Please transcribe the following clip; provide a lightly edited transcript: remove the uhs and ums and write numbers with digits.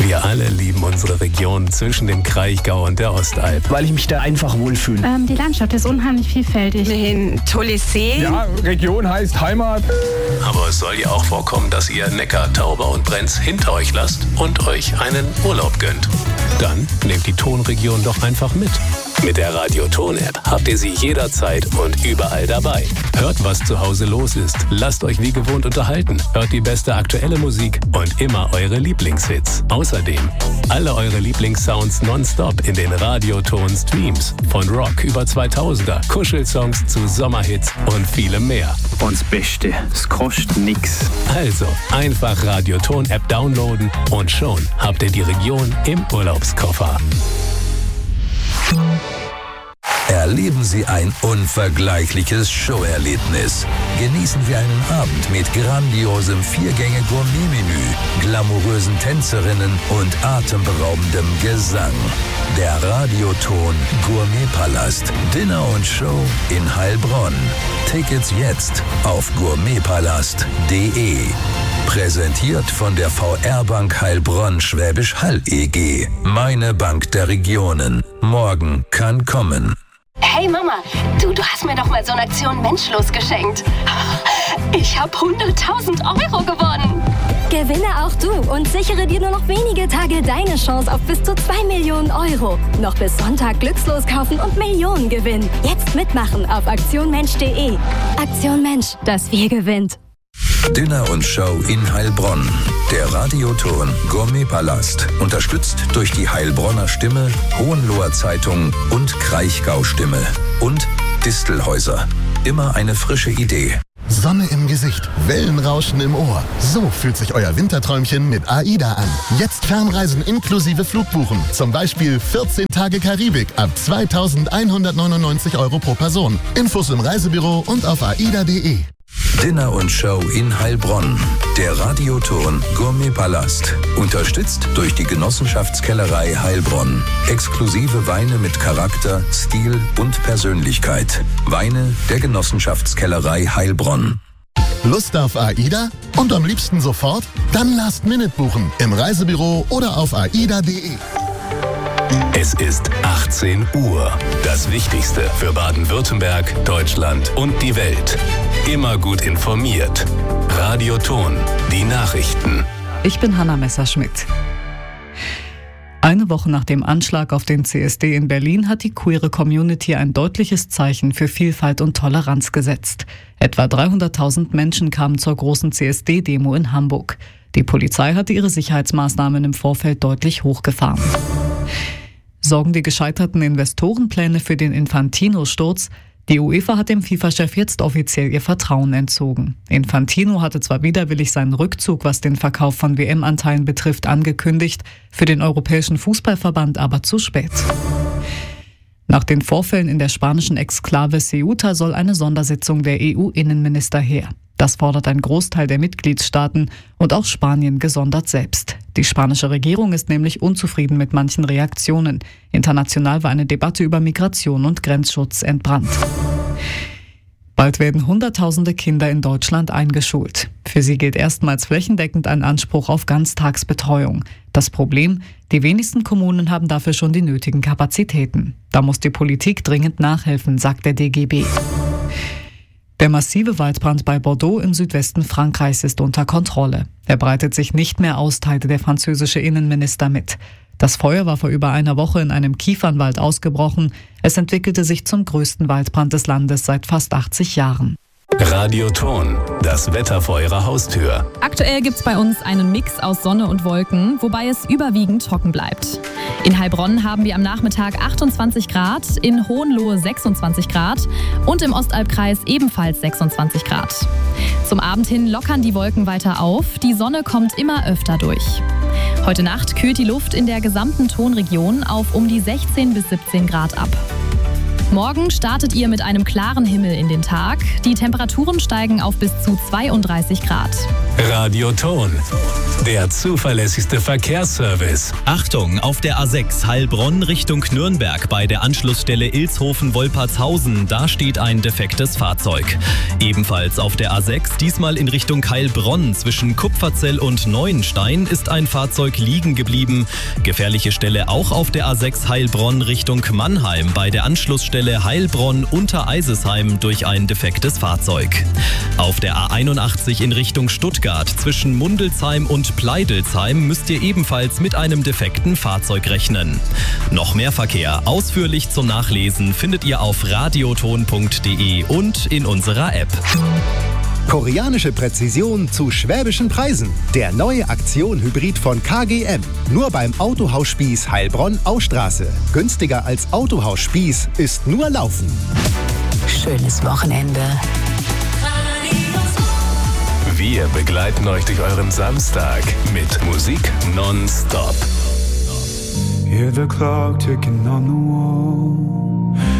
Wir alle lieben unsere Region zwischen dem Kraichgau und der Ostalb. Weil ich mich da einfach wohlfühle. Die Landschaft ist unheimlich vielfältig. Ein tolles See. Ja, Region heißt Heimat. Aber es soll ja auch vorkommen, dass ihr Neckar, Tauber und Brenz hinter euch lasst und euch einen Urlaub gönnt. Dann nehmt die Tonregion doch einfach mit. Mit der Radio-Ton-App habt ihr sie jederzeit und überall dabei. Hört, was zu Hause los ist. Lasst euch wie gewohnt unterhalten. Hört die beste aktuelle Musik und immer eure Lieblingshits. Außerdem alle eure Lieblingssounds nonstop in den Radio-Ton-Streams. Von Rock über 2000er, Kuschelsongs zu Sommerhits und vielem mehr. Und das Beste, es kostet nix. Also einfach Radio-Ton-App downloaden und schon habt ihr die Region im Urlaubskoffer. Erleben Sie ein unvergleichliches Showerlebnis. Genießen Sie einen Abend mit grandiosem 4-Gänge-Gourmet-Menü, glamourösen Tänzerinnen und atemberaubendem Gesang. Der Radioton Gourmetpalast. Dinner und Show in Heilbronn. Tickets jetzt auf gourmetpalast.de. Präsentiert von der VR-Bank Heilbronn Schwäbisch Hall e.G. Meine Bank der Regionen. Morgen kann kommen. Hey Mama, du hast mir doch mal so eine Aktion Menschlos geschenkt. Ich habe 100.000 Euro gewonnen. Gewinne auch du und sichere dir nur noch wenige Tage deine Chance auf bis zu 2 Millionen Euro. Noch bis Sonntag glückslos kaufen und Millionen gewinnen. Jetzt mitmachen auf aktionmensch.de. Aktion Mensch, das Wir gewinnt. Dinner und Show in Heilbronn. Der Radioton Gourmetpalast. Unterstützt durch die Heilbronner Stimme, Hohenloher Zeitung und Kraichgau Stimme. Und Distelhäuser. Immer eine frische Idee. Sonne im Gesicht, Wellenrauschen im Ohr. So fühlt sich euer Winterträumchen mit AIDA an. Jetzt Fernreisen inklusive Flugbuchen. Zum Beispiel 14 Tage Karibik ab 2.199 Euro pro Person. Infos im Reisebüro und auf aida.de. Dinner und Show in Heilbronn. Der Radioton Gourmetpalast. Unterstützt durch die Genossenschaftskellerei Heilbronn. Exklusive Weine mit Charakter, Stil und Persönlichkeit. Weine der Genossenschaftskellerei Heilbronn. Lust auf AIDA? Und am liebsten sofort? Dann Last Minute buchen. Im Reisebüro oder auf aida.de. Es ist 18 Uhr. Das Wichtigste für Baden-Württemberg, Deutschland und die Welt. Immer gut informiert. Radioton, die Nachrichten. Ich bin Hanna Messerschmidt. Eine Woche nach dem Anschlag auf den CSD in Berlin hat die queere Community ein deutliches Zeichen für Vielfalt und Toleranz gesetzt. Etwa 300.000 Menschen kamen zur großen CSD-Demo in Hamburg. Die Polizei hatte ihre Sicherheitsmaßnahmen im Vorfeld deutlich hochgefahren. Sorgen die gescheiterten Investorenpläne für den Infantino-Sturz? Die UEFA hat dem FIFA-Chef jetzt offiziell ihr Vertrauen entzogen. Infantino hatte zwar widerwillig seinen Rückzug, was den Verkauf von WM-Anteilen betrifft, angekündigt, für den Europäischen Fußballverband aber zu spät. Nach den Vorfällen in der spanischen Exklave Ceuta soll eine Sondersitzung der EU-Innenminister her. Das fordert ein Großteil der Mitgliedstaaten und auch Spanien gesondert selbst. Die spanische Regierung ist nämlich unzufrieden mit manchen Reaktionen. International war eine Debatte über Migration und Grenzschutz entbrannt. Bald werden Hunderttausende Kinder in Deutschland eingeschult. Für sie gilt erstmals flächendeckend ein Anspruch auf Ganztagsbetreuung. Das Problem: die wenigsten Kommunen haben dafür schon die nötigen Kapazitäten. Da muss die Politik dringend nachhelfen, sagt der DGB. Der massive Waldbrand bei Bordeaux im Südwesten Frankreichs ist unter Kontrolle. Er breitet sich nicht mehr aus, teilte der französische Innenminister mit. Das Feuer war vor über einer Woche in einem Kiefernwald ausgebrochen. Es entwickelte sich zum größten Waldbrand des Landes seit fast 80 Jahren. Radioton, das Wetter vor Ihrer Haustür. Aktuell gibt's bei uns einen Mix aus Sonne und Wolken, wobei es überwiegend trocken bleibt. In Heilbronn haben wir am Nachmittag 28 Grad, in Hohenlohe 26 Grad und im Ostalbkreis ebenfalls 26 Grad. Zum Abend hin lockern die Wolken weiter auf, die Sonne kommt immer öfter durch. Heute Nacht kühlt die Luft in der gesamten Tonregion auf um die 16 bis 17 Grad ab. Morgen startet ihr mit einem klaren Himmel in den Tag. Die Temperaturen steigen auf bis zu 32 Grad. Radioton, der zuverlässigste Verkehrsservice. Achtung, auf der A6 Heilbronn Richtung Nürnberg bei der Anschlussstelle Ilshofen-Wolpertshausen, da steht ein defektes Fahrzeug. Ebenfalls auf der A6, diesmal in Richtung Heilbronn zwischen Kupferzell und Neuenstein, ist ein Fahrzeug liegen geblieben. Gefährliche Stelle auch auf der A6 Heilbronn Richtung Mannheim bei der Anschlussstelle Heilbronn-Untereisesheim durch ein defektes Fahrzeug. Auf der A81 in Richtung Stuttgart zwischen Mundelsheim und Pleidelsheim müsst ihr ebenfalls mit einem defekten Fahrzeug rechnen. Noch mehr Verkehr ausführlich zum Nachlesen findet ihr auf radioton.de und in unserer App. Koreanische Präzision zu schwäbischen Preisen. Der neue Aktion-Hybrid von KGM. Nur beim Autohaus Spieß Heilbronn-Austraße. Günstiger als Autohaus Spieß ist nur Laufen. Schönes Wochenende. Wir begleiten euch durch euren Samstag mit Musik nonstop. Hear the clock ticking on the wall.